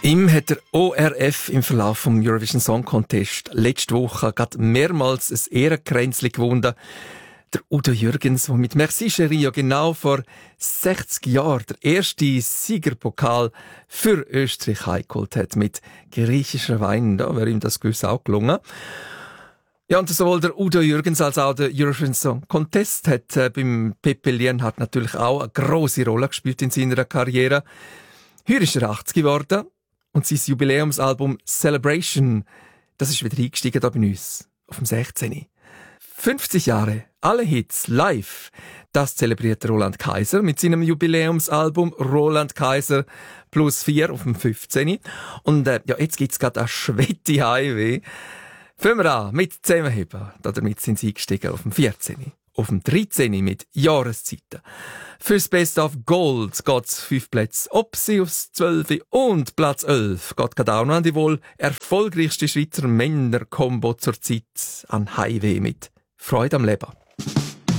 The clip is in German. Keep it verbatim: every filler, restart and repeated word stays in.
Ihm hat der O R F im Verlauf vom Eurovision Song Contest letzte Woche gerade mehrmals ein Ehrenkränzchen gewonnen. Der Udo Jürgens, der mit Merci Chérie ja genau vor sechzig Jahren der erste Siegerpokal für Österreich heimgeholt hat. Mit griechischer Wein, da wäre ihm das gewiss auch gelungen. Ja, und sowohl der Udo Jürgens als auch der Eurovision Song Contest hat äh, beim Pepe Lienhardt natürlich auch eine grosse Rolle gespielt in seiner Karriere. Heute ist er achtzig geworden. Und sein Jubiläumsalbum Celebration, das ist wieder eingestiegen da bei uns, auf dem sechzehnten fünfzig Jahre, alle Hits live. Das zelebriert Roland Kaiser mit seinem Jubiläumsalbum Roland Kaiser plus vier auf dem fünfzehnten Und äh, ja, jetzt gibt's gerade ein Schwette Highway. Fangen wir an mit Zusammenheben. Damit sind sie eingestiegen auf dem vierzehnten Auf dem dreizehnten mit Jahreszeiten. Fürs Best of Gold geht's fünf Plätze. Ob sie aufs zwölfte und Platz elf geht gerade auch noch an die wohl erfolgreichste Schweizer Männer-Kombo zur Zeit an Highway mit Freude am Leben.